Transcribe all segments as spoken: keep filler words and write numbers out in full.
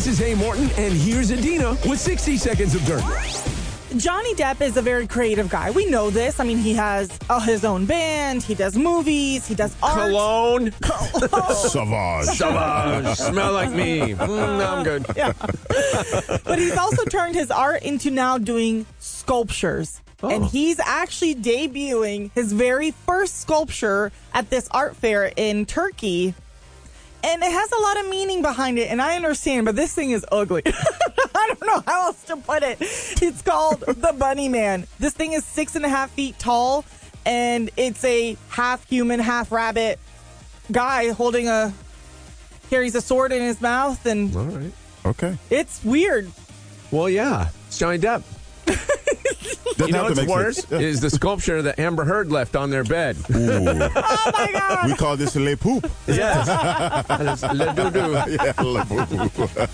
This is Hey Morton, and here's Adina with sixty seconds of dirt. Johnny Depp is a very creative guy. We know this. I mean, he has uh, his own band. He does movies. He does art. Cologne. Savage. Savage. Smell like me. Mm, no, I'm good. Yeah. But he's also turned his art into now doing sculptures. Oh. And he's actually debuting his very first sculpture at this art fair in Turkey. And it has a lot of meaning behind it, and I understand, but this thing is ugly. I don't know how else to put it. It's called the Bunny Man. This thing is six and a half feet tall, and it's a half human, half rabbit guy holding a, carries a sword in his mouth, and All right. Okay. it's weird. Well, yeah. It's Johnny Depp. Doesn't You know have to what's make worse sense. is the sculpture that Amber Heard left on their bed. Ooh. Oh, my God. We call this le poop. Yes. Le doo-doo. Yeah, le poop.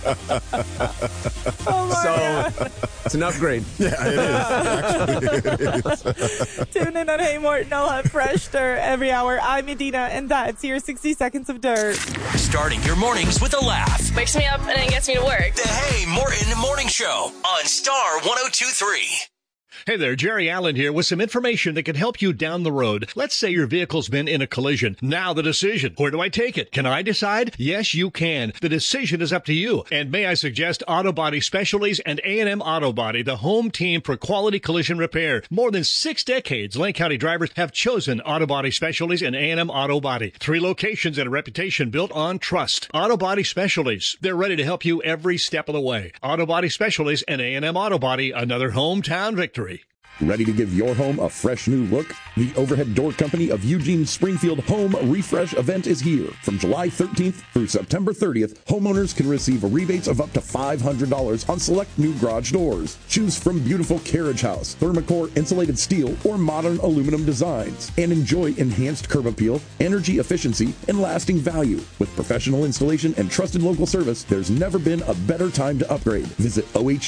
Oh, my God. So it's an upgrade. Yeah, it is. Actually, it is. Tune in on Hey Morton. I'll have fresh dirt every hour. I'm Medina, and that's your sixty seconds of dirt. Starting your mornings with a laugh. Wakes me up and then gets me to work. The Hey Morton Morning Show on Star one oh two point three. Hey there, Jerry Allen here with some information that can help you down the road. Let's say your vehicle's been in a collision. Now the decision. Where do I take it? Can I decide? Yes, you can. The decision is up to you. And may I suggest Auto Body Specialties and A and M Auto Body, the home team for quality collision repair. More than six decades, Lane County drivers have chosen Auto Body Specialties and A and M Auto Body. Three locations and a reputation built on trust. Auto Body Specialties. They're ready to help you every step of the way. Auto Body Specialties and A and M Auto Body, another hometown victory. Ready to give your home a fresh new look? The Overhead Door Company of Eugene Springfield Home Refresh event is here. From July thirteenth through September thirtieth, homeowners can receive rebates of up to five hundred dollars on select new garage doors. Choose from beautiful carriage house, Thermacore insulated steel, or modern aluminum designs, and enjoy enhanced curb appeal, energy efficiency, and lasting value. With professional installation and trusted local service, there's never been a better time to upgrade. Visit O H